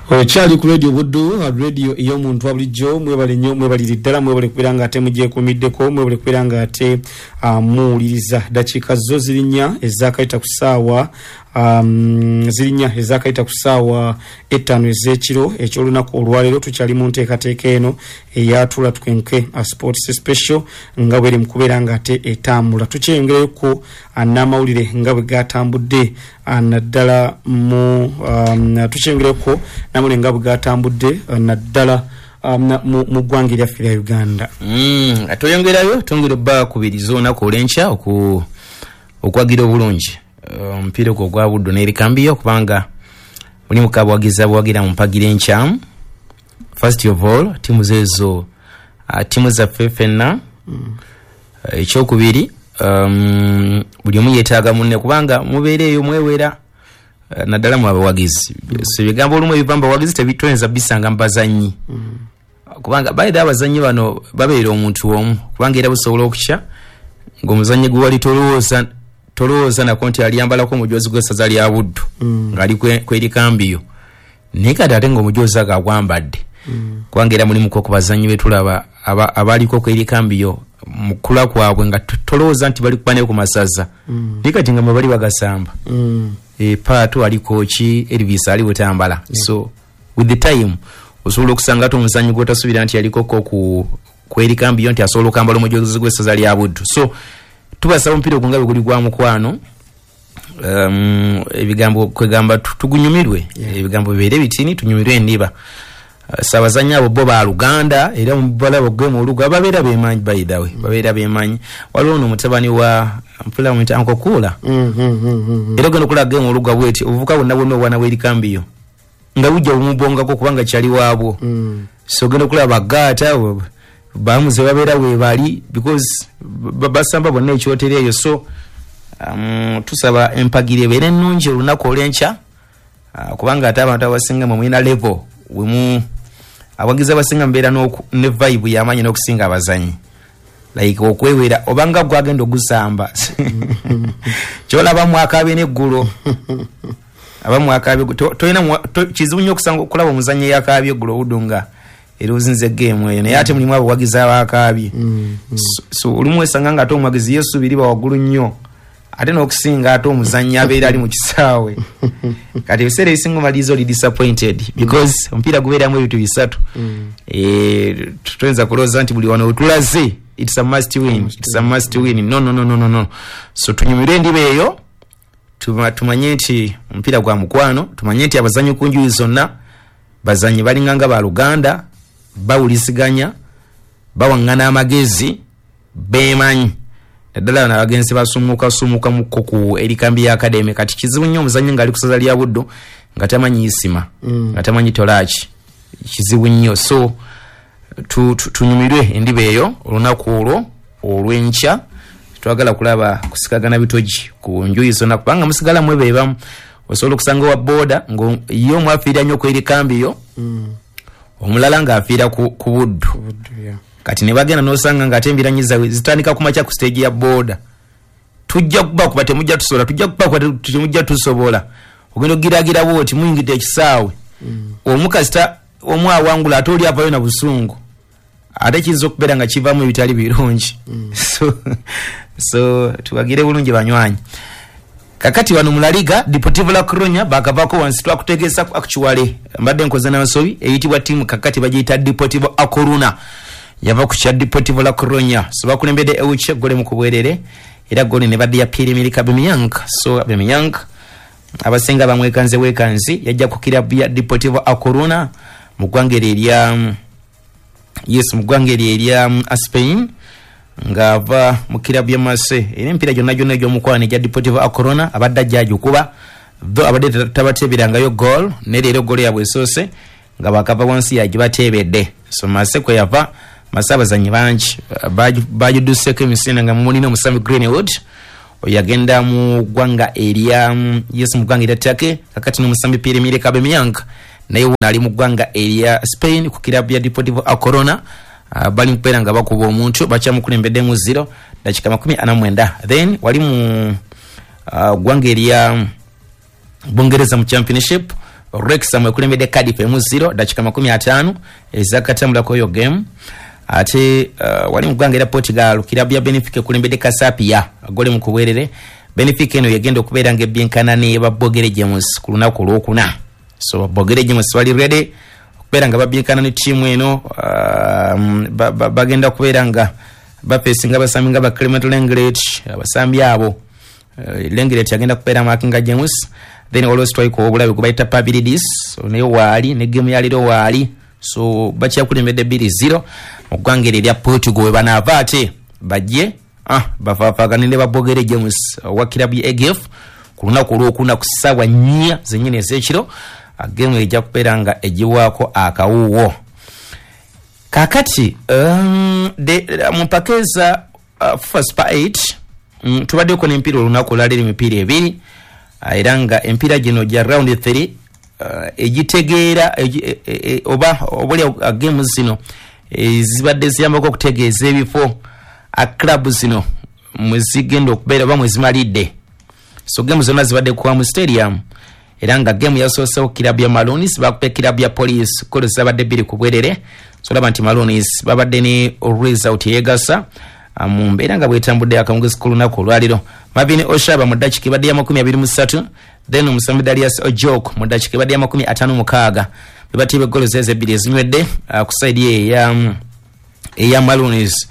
Okyali ku radio Buddu, radio ey'omuntu abulijjo, mwebale nnyo, mwebalire ddala, mwebale kubeera nga ate mugyekuumiddeko, mwebale kubeera nga ate muwuliriza. Dakiika zo zirinya ezakayita ku ssaawa zirinya ezakayita ku ssaawa 5 ez'ekiro eky'olunaku olwaleero. Tukyali mu nteekateeka eno eyatula twenke sports special nga bweri mukubeera nga ate etambula. Tukyeyongereko n'amawulire nga bwe gatambudde naddala mu tukyeyongereko n'amawulire nga bwe gatambudde naddala mu ggwanga lyaffe lya Uganda. Atoyongerayo tongera bba kubiriza olunaku olw'enkya okwagira obulungi omupiira gwa Buddu n'erikambiyo kubanga muli mukabwagiza bwagira mu mpagira enkya. First of all timu zezo timu zaffe ffenna ekyokubiri buli omu yeetaaga munne kubanga mubeereeyo mwewera naddala mu abawagizi. So ebigambo olumu ebivamba abawagizi tebitwenza bisanga mu bazannyi kubanga bayida abazannyi bano babeera omuntu omu kubanga era busobola okukya ng'omuzannyi gwe wali tolowooza nako nti aliyambalako omujoozi gw'essaza lya Buddu ng'ali kwerikambiyo naye kati ate ng'omujoozi ago agwambadde kubanga era mulimuko ku bazannyi be tulaba abaliko kwerikambiyo mu kula kwabwe nga tolowooza nti bali kubaneyo ku masaza naye kati nga bali bagasamba Paatu aliko ki Elvis ali butambala. So with the time osobola okusanga ate omuzannyi gw'otasubira nti yaliko kwerikambiyo nti asobola okambala omujoozi gw'essaza lya Buddu. So tubasaba omupiira ogunga bwe guli gwa mukwano ebigambo kwegamba tugunyumirwe ebigambo bibeere bitini tunyumirwe endiba. Sabazannyi abo bo ba Luganda era mu balabo gwe mu Luganda babeera bemanyi bayidawe babeera bemanyi waliwo ono mutabani wa mpula mu tanko kula era gwe nokula gwe mu Luganda bweti ovuka bonna bonna obwana bwerikambiyo nga bujja omubongako kubanga kyali waabwo. So gwe nokula bagata bamuze babeera we bali because basamba bonna ekyotereeyo. So tusaba empagire ebeere ennungi olunaku olw'enkya kubanga ate abantu abasinga mu mwina level wemu abagiza basinga mbeera ne vibe y'amaanyi n'okusinga abazannyi like okwewera obanga gwagenda ogusamba kyolaba mwaka abe n'eggulo abamu akaabye toyina kizibu nnyo okusanga okulaba omuzannyi yakaabye eggulo Buddu nga era ozinze game eyo naye ate mulimu abawagizi abakaabye. So olumu wesanga nga ate omwagizi yeesubiriba waggulu nnyo ate n'okusinga ate omuzannyi abeera ali mu kisaawe kati ebiseera ebisinga omaliza oli disappointed because omupiira gubeeramu ebintu bisatu tuyinza kulowooza nti buli wano wetulaze it's a must win. No. So tunyumire endiba eyo tumanye nti omupiira gwa mukwano tumanye nti abazannyi ku njuyi zonna bazannyi balinganga ba Luganda bawulisiganya bawaŋŋana amagezi beemanyi naddala n'abagenzi basumuka muko ku erikambi ya academy. Kati kizibu nnyo omuzannyi ng'ali ku ssaza lya Buddu nga tamanyi isima nga tamanyi tolaki kizibu nnyo. So tunyumirwe endiba eyo olunaku olwo olw'enkya twagala kulaba kusikagana bitogi ku njuyi zonna kubanga musigala mwebeebamu osobola okusanga wa boda ye omu afiira nnyo ku erikambiyo omulala ng'afiira ku Buddu. Kati ne bagenda n'osanga ng'ate embiranyi zaabwe zitandika ku makya ku stage ya boda tujja kuba kuba temujja tusobola tujja kuba kuba temujja tusobola ogenda ogiragira bwoti muyingidde ekisaawe omukasita omu awangula ate oli avayo na busungu ate kiyinza okubeera nga kivaamu ebitali birungi. So tubagire bulungi banywanyi. Kakati wano mu La Liga Deportivo La Coruña bakavaako wansi twakutegeeza actually mbadde nkoze n'abasobi eyitibwa tiimu kakati bagiyita Deportivo A Coruña yava ku kya Deportivo La Coruña. So bakulembedde Euche gole mu kubwerere era gole ne badde ya Pierre-Emerick Aubameyang. So Aubameyang abasenga bamwekanze yajja ku kirabu ya Deportivo A Coruña mu ggwanga erya Spain ngava mu kirabu ya Marseille era empiira gyonna egy'omukwano egya Deportivo A Coruña abadde ajjaaju kuba tho abadde tabateeberangayo goal ne leero goal yabwe esoose nga bakava wansi yagibateebedde. So Marseille kwe yava abazannyi bangi bajudduseeko emisinde nga mulina omusami Greenwood oyagenda mu ggwanga erya mu ggwanga erya Turkey kakati n'omusambi Pierre-Emerick Aubameyang naye ali mu ggwanga erya Spain ku kirabu ya Deportivo A Coruña bali mpeera nga bakuba omuntu bakyamukulembedde mu 0 dakika 49. Then wali mu ggwanga erya Bungereza mu championship Wrexham ekulembedde Cardiff 0 dakika 50 ezakatambula koyo game. Ate wali mugwanga era Portugal Club ya Benfica ekulembedde Casapia agole mu kuwerere. Benfica eno yagenda okubeera ng'ebyenkana ne Bogere James ku lunaku olwokuna. So Bogere James wali ready okubeera nga babyenkana ne tiimu eno bagenda kubeera nga bafeesinga abasambi nga ba Clement Lenglet abasambi abo. Lenglet yagenda kubeera Makinga James. Then waliwo strike obulabe kubayita Pabilidis ne waali ne game yaliro waali. So bakyakulembedde 2-0 mu ggwanga erya Portugal we banaava ate bajje bafaafaganire Bogere James wa kilabu ya EGF ku lunaku olwokuna ku ssaawa 4 zennyini ez'ekiro. Game ejja kubeera nga egiwaako akawuuwo. Kakati mu mpakeza first pa 8 tubaddeko n'empiira olunaku olwaleero emipiira ebiri era nga empiira gino gya round 3 egitegeera oba obuli game zino zibadde ziyambako okutegeeza ebifo club zino mwezigenda okubeera oba mwezimalidde. So game zonna zibadde ku Amu Stadium era nga game yasoosewo kilabu ya Maroons bakupe kilabu ya Police kolo zabadde 2 ku bwerere. So laba nti Maroons babadde ne result yegasa mu mbeera nga bwetambudde akamugezi ku lunaku olwaliro. Mavini Oshaba mu dakika badde ya 23 then Musambi Darius Ojok mu dakika badde ya 56 bebatibe golo zeze 2 ezinywedde ku side ya Maroons.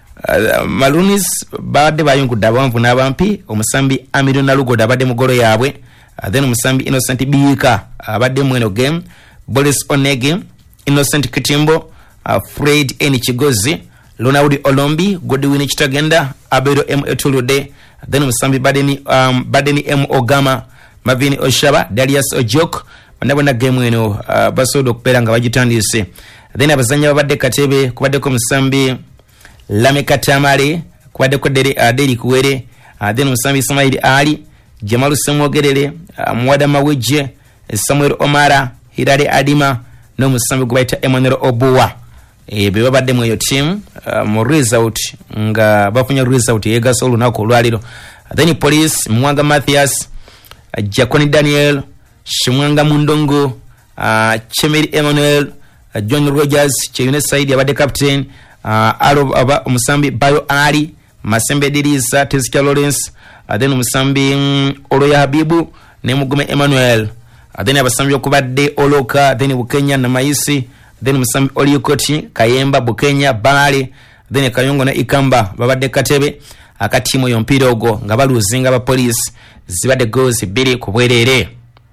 Maroons badde bayungudde abawanvu n'abampi. Omusambi Amiru Nalugoda abadde mu golo yaabwe. Then Musambi Innocent Biika abadde mu eno game. Boris Onege, Innocent Kitimbo, Fred Enichigozi, Ronald Olombi, Godwin Kitagenda, Abero M Etulude. Then Musambi Badeni M Ogama, Mavini Oshaba, Darius Ojok banabona game eno basodo okubeera nga bagitandise. Then abazanya babadde Katebe kubaddeko Musambi Lame Katamale kubaddeko Deri Kuwere. Then Musambi Ismail Ali, Jamalu Semwogerere, Mwada Mawejje, Samuel Omara, Hirare Adima no Musambi gubaita Emmanuel Obuwa. Be babadde mu eyo team mu result nga bafunye result yegaso olunaku olwaliro. Then Police Mwanga Mathias, Jakoni Daniel, Shimwanga Mundongo, Chemeri Emmanuel, John Rogers, Cheyune Saidi abadde captain, Aro aba Musambi Bayo Ali, Masembe Dirisa, Tezkia Lawrence, then Musambi Oloya Habibu ne Mugume Emmanuel. Then abasambi okubadde Oloka, then Bukenya na Maisi, then Musambi Oliokoti, Kayemba, Bukenya, Bale, then Kayongo na Ikamba babadde Katebe. Akatimu yompira ogo nga baluzinga ba Police zibadde goals 2 ku bwerere.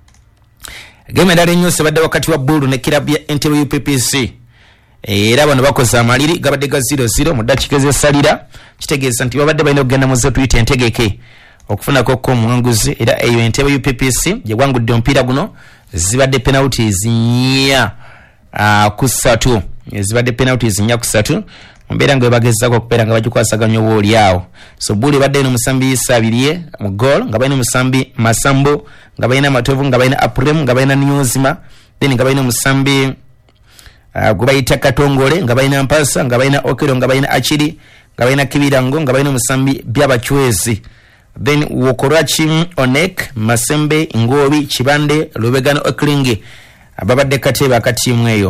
Game endala nyose badde wakati wa Bulu ne kilabu ya Entebbe UPPC. Era bano bakoze amaliri gabadde ga 0-0 mu dakika ezesalira. Kitegeeza nti babadde balina okugenda mu zo tuyite entegeke okufunako ko omuwanguzi. Era eyo Entebbe UPPC gye gwangudde omupiira guno zibadde penalties 4 ku 3. Zibadde penalties 4 ku 3. Mbeera nga bagezako okubeera nga bagikwasaganya obuoli awo. So Buli badde no Musambi Sabiriye mu goal nga balina Musambi Masambo nga balina Matovu nga balina Aprem nga balina Nyozima then nga balina Musambi gubayita Katongole nga balina Mpasa nga balina Okero nga balina Achiri nga balina Kibirango nga balina Musambi Byabachwezi then Wokorachi Onek Masembe Ngobi Chibande Lubegano Oklingi ababadde Katebe akatimu eyo.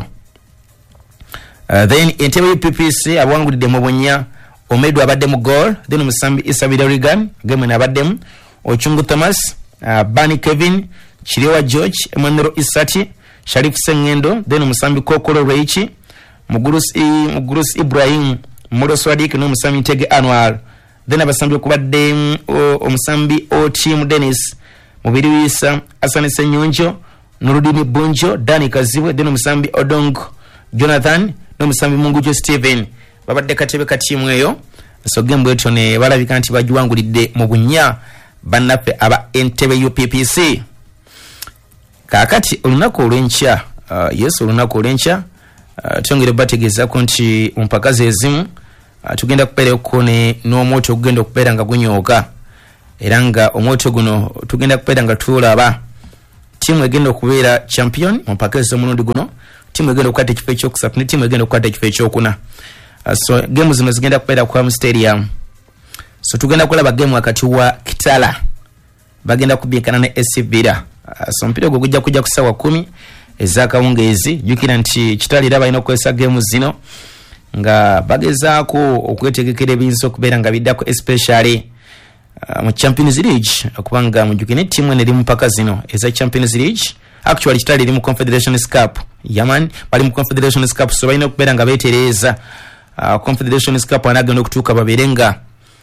Then Entebbe UPPC abwangulidde mu Bunya Omedu abadde mu goal. Then Musambi Isabira Regan game abadde mu Ochungu Thomas, Bani Kevin, Chiriwa George, Emmanuel Isati, Sharif Sengendo. Then Musambi Kokolo Reichi, Mugurus Ibrahim, Muro Swadik no Musambi Tege Anwar. Then abasambi okubadde Omusambi O Team Dennis, Mubiri Wisa, Asani Senyonjo, Nurudini Bunjo, Dani Kaziwe. Then Musambi Odong Jonathan no Musambi Mungujo Steven babadde Katebe katimu eyo. So game bweto ne balabika nti bajiwangulidde mu Bunya bannaffe aba Entebbe UPPC. Kakati olunaku olw'enkya olunaku olw'enkya twongere bategeezako nti mpaka zezimu tugenda kubeerako n'omwoto ogugenda okubeera nga gunyooka era nga omwoto guno tugenda kubeera nga tulaba tiimu egenda okubeera champion mu mpaka ez'omulundi guno, timu egenda okukwata ekifo ekyokusatu ne timu egenda okukwata ekifo ekyokuna. So game zino zigenda kubeera ku Amu Stadium. So tugenda kulaba game wakati wa Kitala bagenda kubinkana ne SC Villa. so mpira gwo kujja kusawa 10 ezakawungezi. Jukira nti Kitale era balina okwesa game zino nga bagezaako okwetegekera ebinso okubeera nga biddako especially mu Champions League okubanga mujukine timu ene limu mpaka zino eza Champions League. Actually Kitale eri mu Confederations Cup, yaman bali mu Confederations Cup, so balina okubeera nga beetereza Confederations Cup anagenda okutuuka babeerenga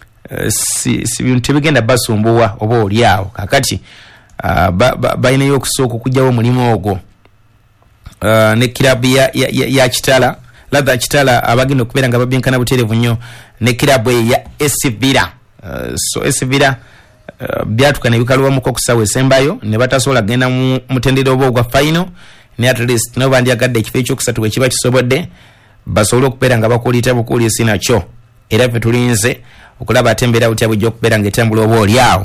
si bintu bigenda basumbuwa oba oliawo kakati balina y'okusooka okujjawo omulimu ogwo ne kilabu ya Kitala ladha Kitala abagenda okubeera nga babyenkana buterevu nnyo ne kilabu ya AS Villa. So AS Villa byatukana bikaluwamuko okusawa esembayo ne batasobola genda mu mutendero obwo final ne at least no bandi agadde ekifo ekyokusatu ekiba kisobodde basobola okubeera nga bakulita bukuli sinakyo era ffe tulinze okulaba atembera utya bujja okubeera nga etambula oba oliawo.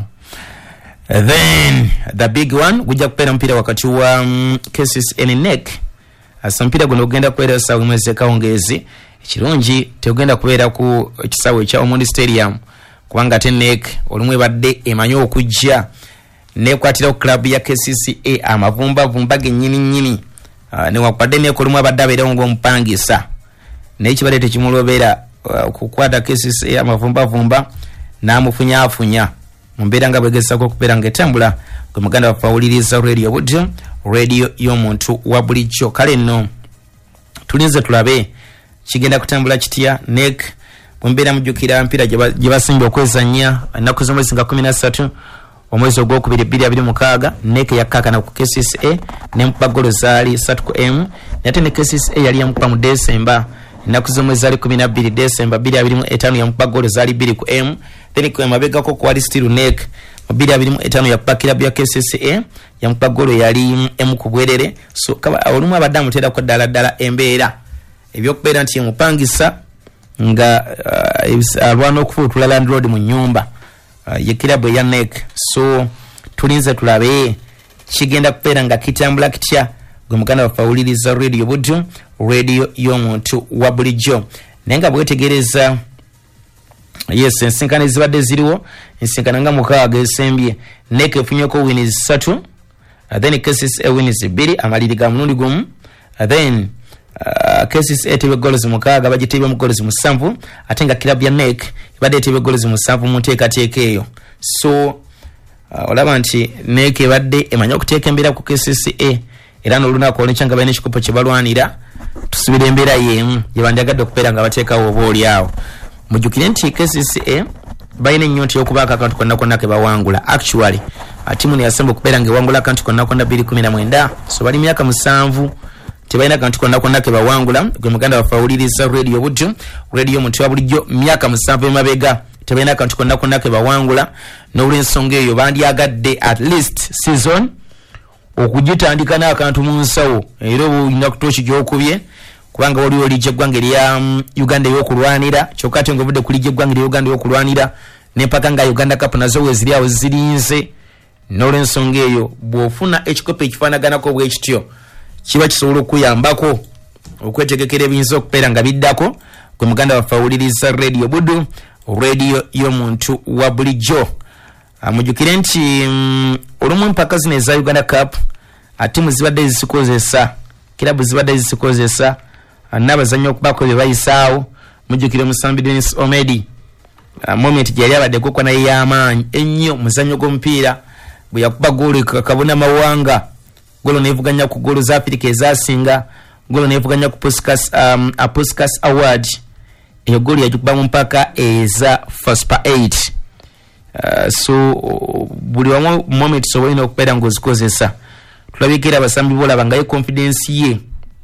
Then the big one gujja kubeera mpira wakati wa KCCA ne NEC. Mpira guno ogenda kubeera sawa mwezi kawungezi ekirungi tegenda kubeera ku kisawe kya Omondi Stadium kubanga NEC olumwe badde emanyo okujja nekwatira club ya KCCA amavumba gennyini ne wakwadde ne kolumwe badde abeera ngo mpangisa n'ekibalete kimulobera okukwata KCCA amavumba namufunya mumbeera nga bwegesa ko kubeera nga etambula kwe muganda wafawuliriza radio budjo radio y'omuntu wa bulijjo. Kale nno tulinze tulabe kigenda kutambula kitya. NEC mumbeera mujjukira mpira gye basimba okwezanya ennaku z'omwezi nga 13 omwezi ogwokubiri 2026 NEC yakkakkana ku KCCA nemukuba golo zaali 3-M ate ne KCCA yali yamukuba mu December ennaku z'omwezi zaali 12 December 2025 yamukuba golo zaali 2-M. Then kwa mabegako kwali still NEC mu 2025 yakuba kilabu ya KCCA yamukuba golo yali M kubwerere. So kaba olumu abadamu tera ko ddala embeera ebyokubeera nti mupangisa nga alwana okufutula landlord mu nyumba ye kilabu ya NEC. So tulinze tulabe kigenda kubeera nga kitambula kitya gwe muganda wafawuliriza radio buddu radio y'omuntu wa bulijjo nenga bwetegereza. Yes, ensinkana ezibadde ziriwo ensinkana nga mukaaga esembye NEC efunyeko wins 3 then KCCA wins 2 amaliri ga mulundi gumu then KCCA tebe goals mukaaga bagitebe mu goals 7 ate nga kilabu ya NEC ibadde tebe goals 7 mu nteekateeka eyo. So olaba nti NEC ibadde emanya okuteeka embeera ku KCCA era n'olunaku olw'ekyanga balina ekikopo kye balwanira tusubira embeera y'emu gye bandyagadde okubeera nga bateekawo oba oliawo. Mujukire nti KCCA balina ennyonta y'okubaako akantu konna ke bawangula. Actually timu ne yasemba okubeera nga ewangula akantu konna 2019 so bali myaka 7 tebalina akantu konna ke bawangula. Gwe muganda wafawuliriza radio buddu radio muntu wa bulijjo myaka 7 emabega tebalina akantu konna ke bawangula n'olw'ensonga eyo bandyagadde at least season okugitandika n'akantu mu nsawo era olina kutoki gy'okubye kubanga wali olijja eggwanga erya Uganda y'okulwanira kyokka ate ng'ovudde kulijja eggwanga erya Uganda y'okulwanira n'empaka nga Uganda Cup nazo weziri awo zirinze. N'olw'ensonga eyo bw'ofuna ekikopo ekifaanaganako bwe kityo kiba kisobola okuyambako okwetegekera ebiyinza okubeera nga biddako. Gwe muganda wafawuliriza radio buddu radio y'omuntu wa bulijjo. Mujjukire nti olumu empaka zino eza Uganda Cup atimu zibadde zizikozesa kilabu zibadde zizikozesa n'abazannyi okubako bye bayisaawo. Mujjukire Musambi Dennis Omedi moment gyali abadde kukwa naye y'amaanyi ennyo muzannyo gw'omupiira bwe yakuba goolo kabona mawanga goolo neevuganya ku goolo za Afirika ezasinga goolo neevuganya ku Puskas Award eyo goolo yagikuba mu mpaka eza FASPA 8. So buli wamu moment sobolina okubeera ng'ozikozesa. Tulabikira abasambi bolaba ngayo confidence ye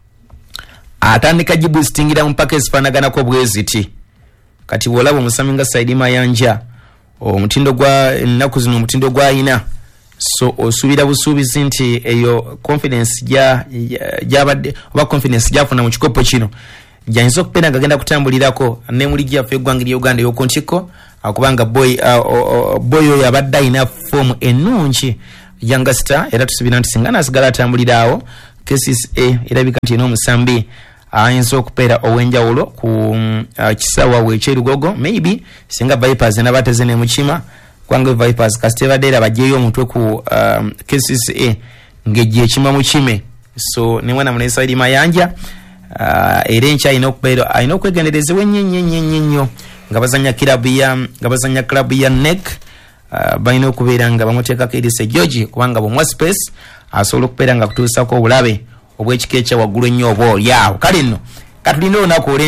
atandika giboostingira mu mpaka ezifaanaganako bweziti. Kati bwolaba omusambi nga Saidi Mayanja omutindo gwa ennaku zino omutindo gw'ayina so osuubira busuubizi nti eyo confidence gyabadde oba confidence gyafuna mu kikopo kino gyayinza okubeera nga agenda kutambulirako ne muli gyaffe eggwanga lya Uganda y'okuntiko akubanga boy oyo abadde ayina foomu ennungi youngster era tusubira nti singa nasigala atambuliraawo KCCA erabika nti n'omusambi ayinza okupeera ow'enjawulo ku kisawa w'ekyerugogo maybe singa bypass n'abateze ne mukima Kwange Vipers Casteva Dera bajeyo omutwe ku KCCA ngeje chima mu kime. So ne mwana munesa ili mayanja erencha ino kwegendereze wenyenyenyenyo ngabazanya club ya NEC baino okubeera nga bamuteka Kedise George kubanga bomwa space asobola okubeera nga kutuusa ko obulabe obw'ekikecha waggulu ennyo obo yawo kale nno katulina onako